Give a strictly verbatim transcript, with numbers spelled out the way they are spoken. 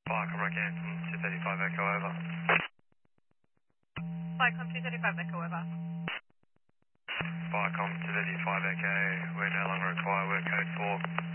Viacom Rockhampton, two thirty-five Echo over. Viacom two thirty-five Echo over. Viacom two thirty-five Echo, we no longer require work code four.